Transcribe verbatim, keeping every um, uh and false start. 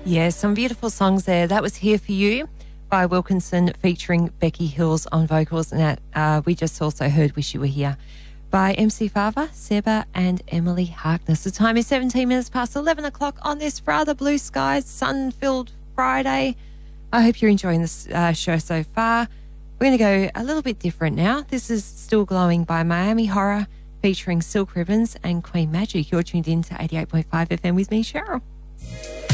Yeah, some beautiful songs there. That was Here For You by Wilkinson featuring Becky Hills on vocals. And that, uh, we just also heard Wish You Were Here by M C Farva, Seba and Emily Harkness. The time is seventeen minutes past eleven o'clock on this rather blue skies, sun-filled Friday. I hope you're enjoying this uh, show so far. We're going to go a little bit different now. This is Still Glowing by Miami Horror featuring Silk Ribbons and Queen Magic. You're tuned in to eighty-eight point five F M with me, Cheryl.